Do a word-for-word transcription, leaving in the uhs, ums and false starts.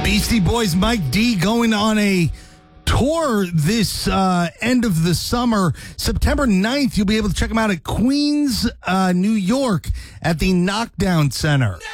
Beastie Boys, Mike D going on a tour this uh, end of the summer. September ninth, you'll be able to check them out at Queens, uh, New York at the Knockdown Center.